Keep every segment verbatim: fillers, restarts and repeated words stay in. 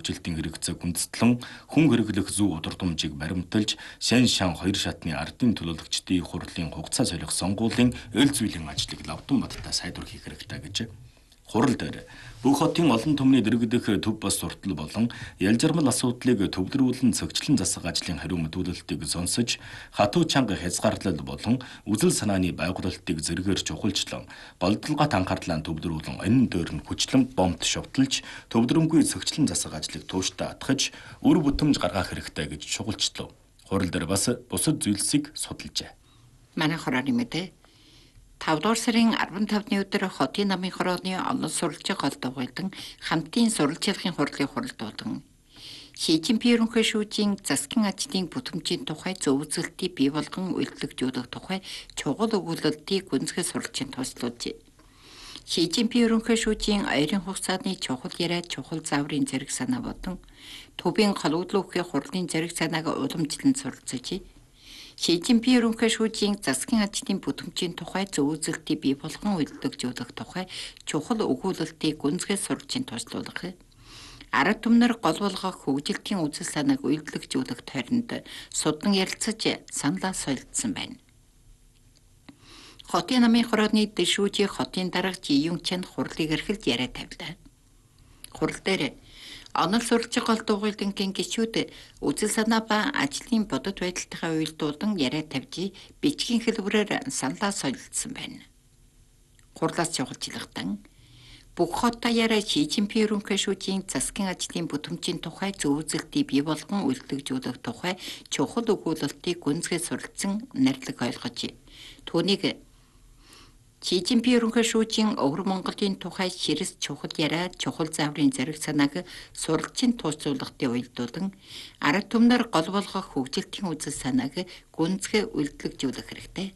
хөгжилтийн хэрэгцээг хүндэтлэн хүн хэрэглэх зүй удирдамжийг баримталж шан шан хоёр шатны ардын төлөөлөгчдийн хурлын хугацаа солих сонгуулийн эл зүйлийн ажлыг лавдан баттай сайдвар хийх хэрэгтэй гэж. Хурал дээр бүх хотын олон түмний дэргэдэх төв бас суртал болон ялжармал асуудлыг төвлөрүүлэн цогцлон засах ажлын хариу мэдүүлэлтийг сонсож, хатуу чанга хязгаарлал болон үзэл санааны байгуулалтыг зэргээр чухалчлан, болдолгот анхаарлаа төвлөрүүлэн энэ дээр нь хүчлэн бомт шовтолж, төвлөрөнгүй цогцлон засах ажлыг тууштай атгаж, үр бүтэмж гаргах хэрэгтэй гэж чухалчлав. Хурал дээр бас бусад зүйлсийг судалжээ. Манай хорооны мэдээ тавдугаар сарын арван тавны өдөр хотын намын хорооны олон сурвалжийн гол дугуйлан хамтын сурвалжлахын хурлын хуралд болон Ши Цзиньпин ерөнхий шүүжийн засгийн ажлын бүтэмжийн тухай зөв үзэлтийг бий болгон үйлдвэрлэж тухай чухал өгүүлэлтийг гүнзгий сурвалжийн туслуулж Ши Цзиньпин ерөнхий шүүжийн аярын хугацааны чухал яриа чухал зааврын зэрэг санаа болон төвийн холбоодлуулахын хурлын зэрэг санааг уламжлан суралцж Ши Цзиньпин ерөнхий шүүжийн засгийн ажлын бүтэмжийн тухай зөв үзэлтийг бий болгон үйлдвэрлэж тухай чухал өгүүлэлтийг гүнзгий сурвалжийн туслуулах, арга түмнэр гол болгох хөгжилтийн үзэл санааг үйлдвэрлэж тойронд судан ярилцаж саналаа солилцсон байна. Хотын намын хорооны дэшүүжийн хотын дарга Жи Юнг Чан хурлыг эрхэлж яриа тавилаа. Хурал дээр онол сурвалжийн гол дугуйлангийн гишүүд үзэл санаа ба ажлын бодит байдалтайгаа уялдуулан яриа тавьж бичгийн хэлбэрээр саналаа солилцсон байна. Хурлаас чухалчлагтан бүх хот даяараа Ши Цзиньпин ерөнхий шүүжийн засгийн ажлын бүтэмжийн тухай зөв үзэлтийг бий болгон үйлдвэрлэж тухай чухал өгүүлэлтийг гүнзгий суралцсан нэрлэг ойлгож түүнийг Ши Цзиньпин ерөнхий шүүжийн Өвөр Монголын тухай ширэс чухал яриа чухал зааврын зэрэг санааг суралцын тууцуулгын уялдуулан арга түмнэр гол болгох хөгжилтийн үзэл санааг гүнзгий үйлдвэрлэж хэрэгтэй.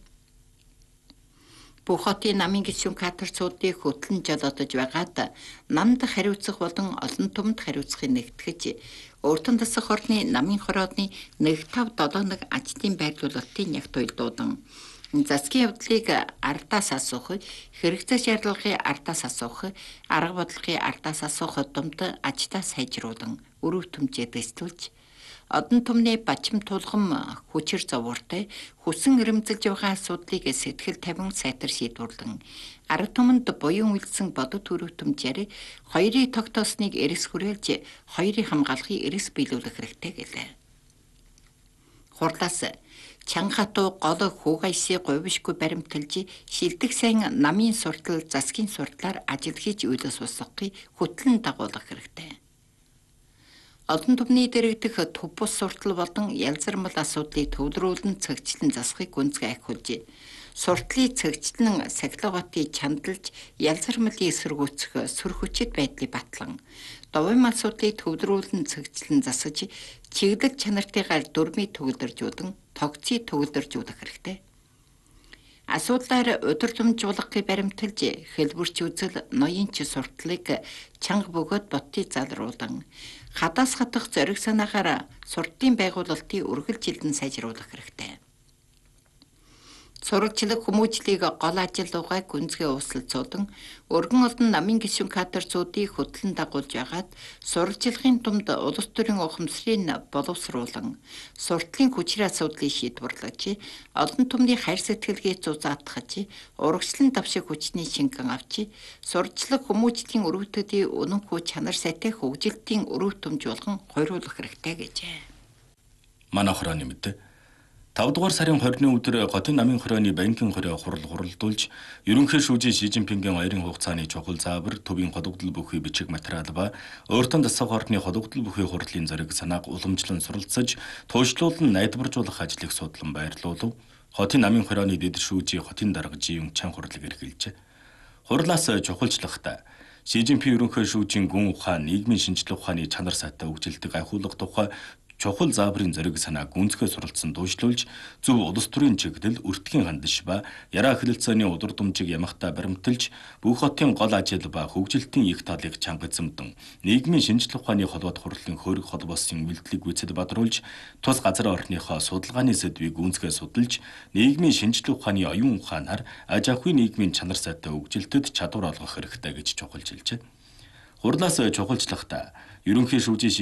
Бүх хотын намын гишүүн кадруудыг хөтлөн жолоодож байгаад намд хариуцах болон олон түмэнд хариуцахыг нэгтгэж өөртөө дасах орны намын хорооны нэг тав долоо нэг ажлын байрлуулалтын нягт уялдуулан засгийн явдлыг ардаас асуух, хэрэгцээ шаардлагын ардаас асуух, арга бодлогын ардаас асуух удамд ажлаа сайжруулан өрөв төмжөө дэвсүүлж, одон түмний бачим тулгам хүчээр зовоортой хүсэн эрэмзэлж байгаа асуудлыг сэтгэл тавин сайтар шийдвэрлэн, арга түмэнд буян үйлсэн бодит өрөв төмжээр хоёрыг тогтоосныг эрэс хүрээлж, хоёрыг хамгаалахыг эрэс биелүүлэх хэрэгтэй гэлээ. Хурлаас чангатуу гол хүүгайсыг говьшгүй баримталж шилдэг сайн намын суртал засгийн суртлаар ажил хийж үйлс усгахыг хөтлөн дагуулах хэрэгтэй. Олон түмний дэрэгдэх төв бус суртал болон ялзармал асуудлыг төвлөрүүлэн цэгцлэн засахыг гүнзгий ахиулж, суртлыг цэгцлэн сахилгоотыг чандалж ялзармалыг эсэргүүцэх сүр хүчит байдлыг батлан, довын асуудлыг төвлөрүүлэн цэгцлэн засаж, чиглэл чанартайгаар дөрмийг төгөлдөржүүлэн тогтцыг төгөлдөржүүлэх хэрэгтэй. Асуудлаар удирдамжуулахыг баримталж, хэлбэрч үзэл ноёнч суртлыг чанга бөгөөд боттыг залруулан, хадаас хатах зориг санаагаар суртын байгуулалтыг үргэлжилдэн сайжруулах хэрэгтэй. Сурвалжлах хүмүүжлийг гол ажил руугаа гүнзгий ууслалцуулан өргөн олон намын гишүүн кадруудыг хөтлөн дагуулж байгаад сурвалжлахын тумд улс төрийн ухамсарыг боловсруулан суртлын хүчрээ асуудлыг шийдвэрлэж олон түмний хайр сэтгэлгээ зузаатгаж урагшлан давшиг хүчний шингэн авч сурвалжлах хүмүүжлийн өрөвдөдийн өнөнхөө чанар сайтай хөгжилтийн өрөв төмж болгон хориулах хэрэгтэй гэжээ. Манай хорооны мэдээ тавдугаар сарын хорины өдөр хотын намын хорооны банкын хороо хурал хуралдуулж, ерөнхий шүүжийн Ши Цзиньпингийн аярын хугацааны чухал заавар, төвийн холбогдол бүхий бичиг материал ба өөртөө дасах орны холбогдол бүхий хурлын зэрэг санааг уламжлан суралцаж, туушруулан найдваржуулах ажлыг судлан байрлуулав. Хотын намын хорооны дэд шүүжийн хотын дарга Жи Юнг Чан хурлыг эрхэлжээ. Хурлаас чухалчлахтаа Ши Цзиньпин ерөнхий шүүжийн гүн ухаан, нийгмийн шинжлэх ухааны чанар сайтай хөгжилтийг ахиулах тухай чухал зааврын зэрэг санаа гүнзгий суралцсан дуушлуулж, зөв улс төрийн чиглэл, өртгийн хандиш ба яраа хэлэлцээний удирдамжийг ямагтай баримталж, бүх хотын гол ажил ба хөгжилтийн их талыг чангацамдан, нийгмийн шинжлэх ухааны холбоот хурлын хөрөг холбоосын үйлдэлийг гүйцэд бадруулж, тус газар орныхоо судалгааны сэдвийг гүнзгий судалж, нийгмийн шинжлэх ухааны оюун ухаанаар аж ахуйн нийгмийн чанар сайтай хөгжилтэд чадвар олгох хэрэгтэй гэж чухалчилжээ. Хурлаас чухалчлахдаа ерөнхий шүүжийн